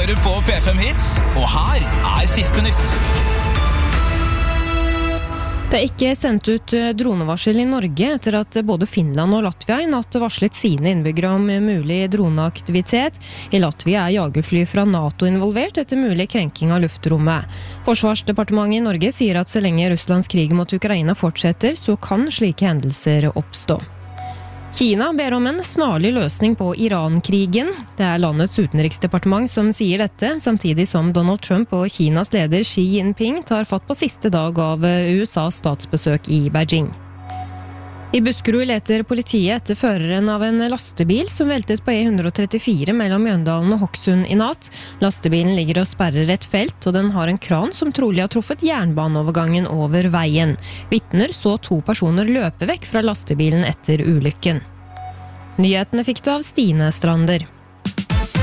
hører på P5 Hits, og her siste nytt. Det ikke sendt ut dronevarsel i Norge etter at både Finland og Latvia i natt varslet sine innbyggere om mulig droneaktivitet. I Latvia jagerfly fra NATO involvert etter mulig krenking av luftrommet. Forsvarsdepartementet i Norge sier at så lenge Russlands krig mot Ukraina fortsetter, så kan slike hendelser oppstå. Kina ber om en snarlig løsning på Iran-krigen. Det landets utenriksdepartement som sier dette, samtidig som Donald Trump og Kinas leder Xi Jinping tar fatt på siste dag av USAs statsbesøk i Beijing. I Buskerud leter politiet etter føreren av en lastebil som veltet på E134 mellom Mjøndalen og Hokksund i natt. Lastebilen ligger og sperrer et felt, og den har en kran som trolig har truffet jernbaneovergangen over veien. Vitner så 2 personer løpe vekk fra lastebilen etter ulykken. Nyhetene fikk du av Stine Strander.